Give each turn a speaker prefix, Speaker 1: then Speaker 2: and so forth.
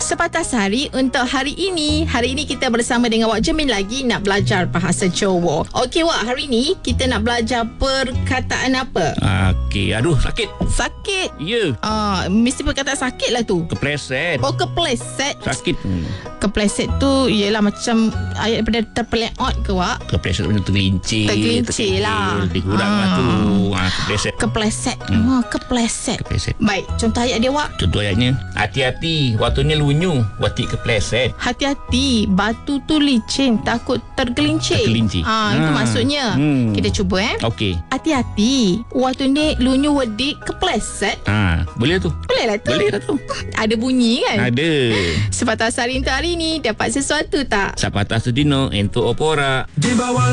Speaker 1: Sepatah Hari untuk hari ini. Hari ini kita bersama dengan Wak Jemin lagi nak belajar bahasa Johor. Okey Wak, hari ni kita nak belajar perkataan apa?
Speaker 2: Okey, aduh sakit.
Speaker 1: Sakit.
Speaker 2: Ya.
Speaker 1: Mesti perkataan sakit lah tu.
Speaker 2: Kepleset.
Speaker 1: Oh, kepleset.
Speaker 2: Sakit.
Speaker 1: Kepleset tu ialah macam ayat daripada terpeleot ke Wak?
Speaker 2: Kepleset macam tergelincir.
Speaker 1: Tergelincir lah.
Speaker 2: Lebih kurang lah tu. Kepleset.
Speaker 1: Kepleset. Kepleset.
Speaker 2: Kepleset.
Speaker 1: Baik, contoh ayat dia Wak.
Speaker 2: Contoh ayatnya, hati-hati, waktunya lunyu, watik kepleset.
Speaker 1: Hati-hati, batu tu licin, takut tergelincir.
Speaker 2: Tergelincir.
Speaker 1: Itu maksudnya. Kita cuba
Speaker 2: Okey.
Speaker 1: Hati-hati, waktu ni lunyu wedik kepleset.
Speaker 2: Boleh tu.
Speaker 1: Boleh lah tu.
Speaker 2: Boleh lah tu.
Speaker 1: Ada bunyi kan?
Speaker 2: Ada.
Speaker 1: Sepatah Hari untuk hari ni dapat sesuatu tak?
Speaker 2: Sapatah sedino, entuk opora.
Speaker 3: Di bawah